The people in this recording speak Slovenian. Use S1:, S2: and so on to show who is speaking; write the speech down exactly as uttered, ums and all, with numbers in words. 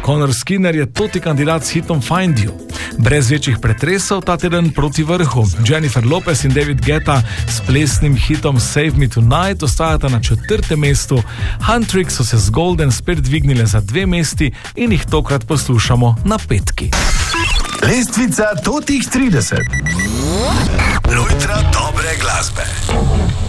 S1: Conor Skinner je toti kandidat s hitom Find You. Brez večjih pretresov ta teden proti vrhu. Jennifer Lopez in David Guetta s plesnim hitom Save Me Tonight ostajata na četrtem mestu. Huntrix so se z Golden spet dvignile za dve mesti in jih tokrat poslušamo na petki.
S2: Lestvica totih trideset. Lojtra dobre glasbe.